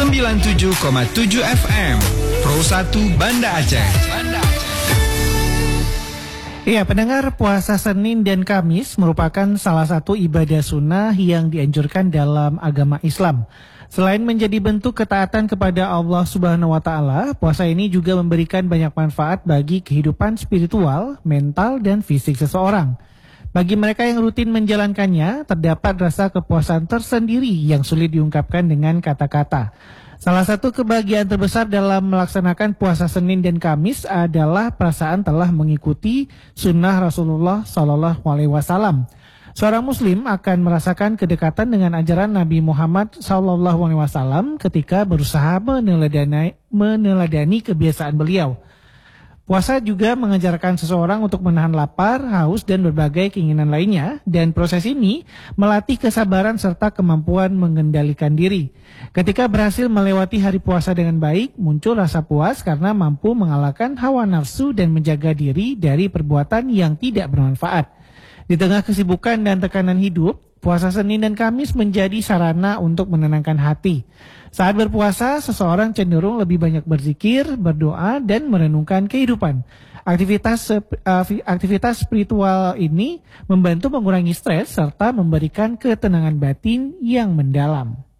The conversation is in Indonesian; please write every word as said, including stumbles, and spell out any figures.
sembilan puluh tujuh koma tujuh F M Pro satu Banda Aceh. Iya, pendengar, puasa Senin dan Kamis merupakan salah satu ibadah sunnah yang dianjurkan dalam agama Islam. Selain menjadi bentuk ketaatan kepada Allah Subhanahu wa Ta'ala, puasa ini juga memberikan banyak manfaat bagi kehidupan spiritual, mental, dan fisik seseorang. Bagi mereka yang rutin menjalankannya, terdapat rasa kepuasan tersendiri yang sulit diungkapkan dengan kata-kata. Salah satu kebahagiaan terbesar dalam melaksanakan puasa Senin dan Kamis adalah perasaan telah mengikuti sunnah Rasulullah Sallallahu Alaihi Wasallam. Seorang Muslim akan merasakan kedekatan dengan ajaran Nabi Muhammad Sallallahu Alaihi Wasallam ketika berusaha meneladani, meneladani kebiasaan beliau. Puasa juga mengajarkan seseorang untuk menahan lapar, haus, dan berbagai keinginan lainnya, dan proses ini melatih kesabaran serta kemampuan mengendalikan diri. Ketika berhasil melewati hari puasa dengan baik, muncul rasa puas karena mampu mengalahkan hawa nafsu dan menjaga diri dari perbuatan yang tidak bermanfaat. Di tengah kesibukan dan tekanan hidup, puasa Senin dan Kamis menjadi sarana untuk menenangkan hati. Saat berpuasa, seseorang cenderung lebih banyak berzikir, berdoa, dan merenungkan kehidupan. Aktivitas aktivitas spiritual ini membantu mengurangi stres serta memberikan ketenangan batin yang mendalam.